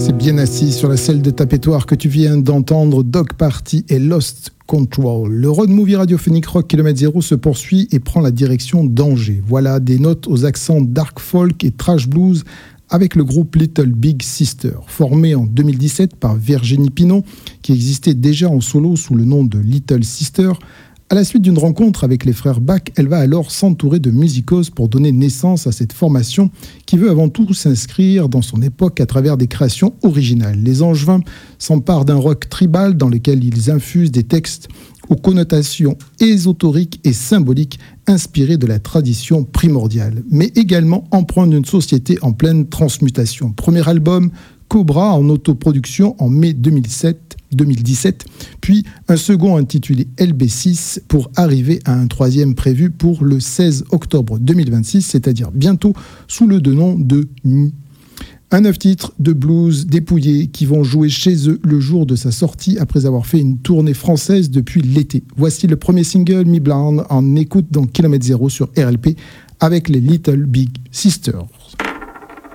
Bien assis sur la selle de tapetoir que tu viens d'entendre, Dog Party et Lost Control. Le road movie radiophonique Rock Kilomètre Zéro se poursuit et prend la direction d'Angers. Voilà des notes aux accents dark folk et trash blues avec le groupe Little Big Sister, formé en 2017 par Virginie Pinon, qui existait déjà en solo sous le nom de Little Sister. À la suite d'une rencontre avec les frères Bach, elle va alors s'entourer de musicos pour donner naissance à cette formation qui veut avant tout s'inscrire dans son époque à travers des créations originales. Les Angevins s'emparent d'un rock tribal dans lequel ils infusent des textes aux connotations ésotériques et symboliques inspirés de la tradition primordiale, mais également empreints d'une société en pleine transmutation. Premier album, Cobra en autoproduction en mai 2017, puis un second intitulé LB6 pour arriver à un troisième prévu pour le 16 octobre 2026, c'est-à-dire bientôt sous le nom de Mi. Un 9 titres de blues dépouillés qui vont jouer chez eux le jour de sa sortie après avoir fait une tournée française depuis l'été. Voici le premier single, Me Blind, en écoute dans Kilomètre Zéro sur RLP avec les Little Big Sisters.